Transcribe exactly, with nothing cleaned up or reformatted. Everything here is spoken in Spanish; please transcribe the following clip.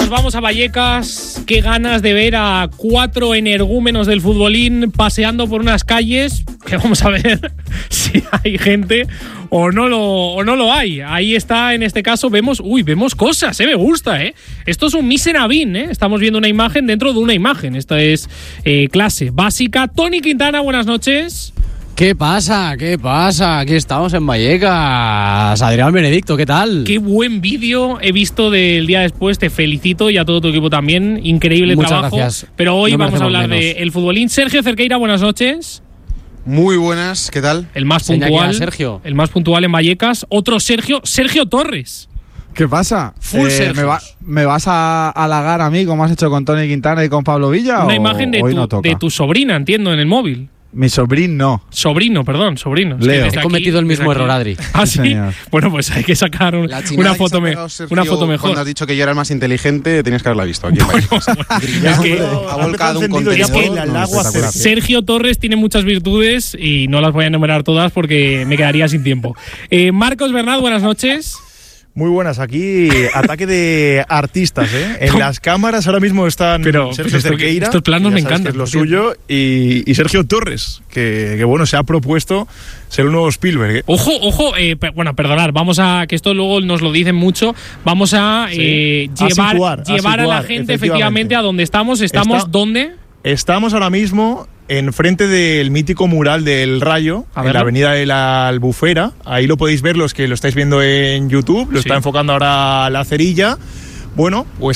vamos a Vallecas. Qué ganas de ver a cuatro energúmenos del futbolín paseando por unas calles. Que vamos a ver si hay gente o no lo, o no lo hay. Ahí está, en este caso, vemos, uy, vemos cosas, eh, me gusta, eh. Esto es un Miserabin, eh. Estamos viendo una imagen dentro de una imagen. Esta es eh, clase básica. Tony Quintana, buenas noches. ¿Qué pasa? ¿Qué pasa? Aquí estamos en Vallecas. Adrián Benedicto, ¿qué tal? Qué buen vídeo he visto del día después. Te felicito y a todo tu equipo también. Increíble Muchas trabajo. Gracias. Pero hoy no vamos a hablar menos. del futbolín. Sergio Cerqueira, buenas noches. Muy buenas, ¿qué tal? El más Seña puntual. Sergio. El más puntual en Vallecas. Otro Sergio, Sergio Torres. ¿Qué pasa? Full eh, Sergios. ¿me, va, ¿Me vas a halagar a mí como has hecho con Tony Quintana y con Pablo Villa? Una o imagen de hoy tu, no toca? de tu sobrina, entiendo, en el móvil. Mi sobrino no. Sobrino, perdón, sobrino. Es que Leo. desde He aquí- cometido el desde mismo aquí- error, Adri. ¿Ah, sí? Señor. Bueno, pues hay que sacar un- La chinada una, que foto se ha me- pegado Sergio una foto mejor. Cuando has dicho que yo era el más inteligente, tenías que haberla visto aquí en Vallecas. Es que ha volcado un encendido ya contenedor. por el no, agua espectacular. Sergio Torres tiene muchas virtudes y no las voy a enumerar todas porque me quedaría sin tiempo. Eh, Marcos Bernat, buenas noches. Muy buenas, aquí ataque de artistas, ¿eh? En las cámaras ahora mismo están Pero, Sergio pues esto que- Cerqueira, estos planos que me ya sabes encantan, que es lo por cierto. suyo, y, y Sergio Torres, que, que bueno, se ha propuesto ser un nuevo Spielberg, ¿eh? Ojo, ojo, eh, pe- bueno, perdonar, vamos a, que esto luego nos lo dicen mucho, vamos a Sí. eh, A llevar, situar, a llevar a, la situar, gente efectivamente. efectivamente a donde estamos. ¿Estamos Está- dónde? Estamos ahora mismo enfrente del mítico mural del Rayo, A en verlo. la avenida de la Albufera. Ahí lo podéis ver los que lo estáis viendo en YouTube, lo Sí. está enfocando ahora la cerilla. Bueno, pues